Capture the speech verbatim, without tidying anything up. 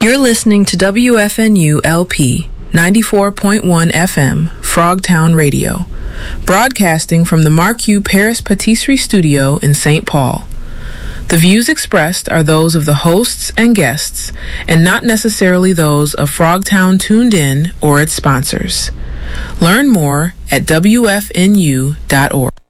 You're listening to W F N U L P ninety-four point one F M, Frogtown Radio, broadcasting from the Marquis Paris Patisserie Studio in Saint Paul. The views expressed are those of the hosts and guests, and not necessarily those of Frogtown Tuned In or its sponsors. Learn more at W F N U dot org.